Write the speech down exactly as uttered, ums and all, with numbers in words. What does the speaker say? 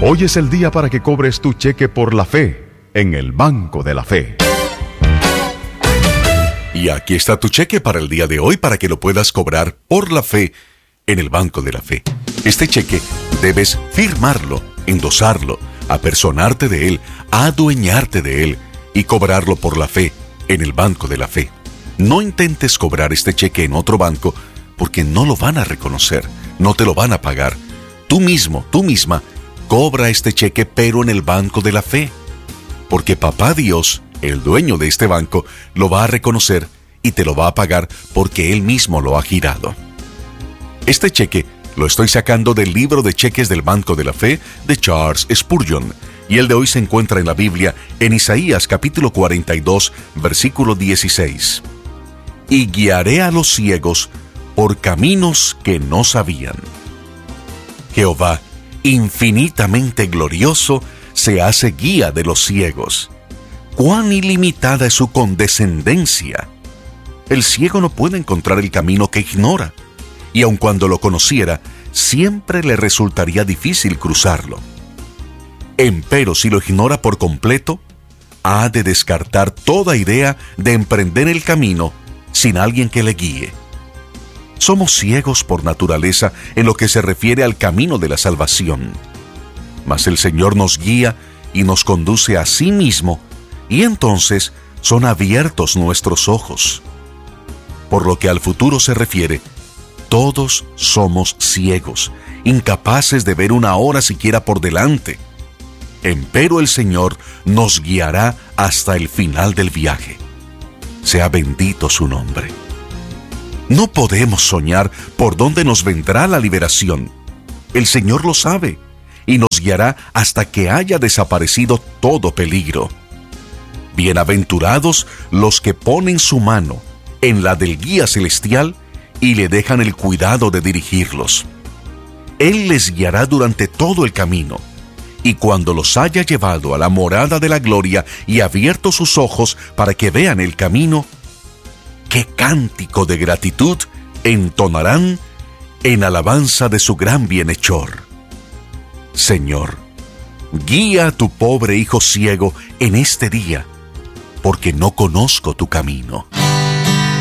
Hoy es el día para que cobres tu cheque por la fe en el Banco de la Fe. Y aquí está tu cheque para el día de hoy para que lo puedas cobrar por la fe en el Banco de la Fe. Este cheque debes firmarlo, endosarlo, apersonarte de él, adueñarte de él y cobrarlo por la fe en el Banco de la Fe. No intentes cobrar este cheque en otro banco porque no lo van a reconocer, no te lo van a pagar. Tú mismo, tú misma, cobra este cheque pero en el Banco de la Fe. Porque Papá Dios, el dueño de este banco, lo va a reconocer y te lo va a pagar porque Él mismo lo ha girado. Este cheque lo estoy sacando del libro de cheques del Banco de la Fe de Charles Spurgeon, y el de hoy se encuentra en la Biblia en Isaías capítulo cuarenta y dos, versículo dieciséis. Y guiaré a los ciegos por caminos que no sabían. Jehová, infinitamente glorioso, se hace guía de los ciegos. ¡Cuán ilimitada es su condescendencia! El ciego no puede encontrar el camino que ignora, y aun cuando lo conociera, siempre le resultaría difícil cruzarlo. Empero, si lo ignora por completo, ha de descartar toda idea de emprender el camino sin alguien que le guíe. Somos ciegos por naturaleza en lo que se refiere al camino de la salvación. Mas el Señor nos guía y nos conduce a sí mismo, y entonces son abiertos nuestros ojos. Por lo que al futuro se refiere, todos somos ciegos, incapaces de ver una hora siquiera por delante. Empero el Señor nos guiará hasta el final del viaje. Sea bendito su nombre. No podemos soñar por dónde nos vendrá la liberación. El Señor lo sabe y nos guiará hasta que haya desaparecido todo peligro. Bienaventurados los que ponen su mano en la del guía celestial y le dejan el cuidado de dirigirlos. Él les guiará durante todo el camino, y cuando los haya llevado a la morada de la gloria y abierto sus ojos para que vean el camino, ¿qué cántico de gratitud entonarán en alabanza de su gran bienhechor? Señor, guía a tu pobre hijo ciego en este día, porque no conozco tu camino.